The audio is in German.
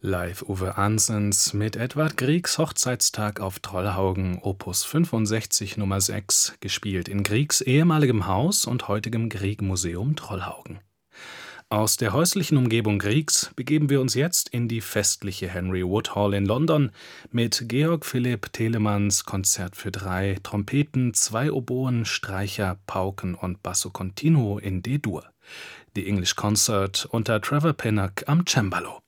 Live Uwe Ansens mit Edvard Griegs Hochzeitstag auf Trollhaugen, Opus 65 Nummer 6, gespielt in Griegs ehemaligem Haus und heutigem Grieg-Museum Trollhaugen. Aus der häuslichen Umgebung Griegs begeben wir uns jetzt in die festliche Henry Wood Hall in London mit Georg Philipp Telemanns Konzert für 3, Trompeten, 2 Oboen, Streicher, Pauken und Basso Continuo in D-Dur. Die English Concert unter Trevor Pinnock am Cembalo.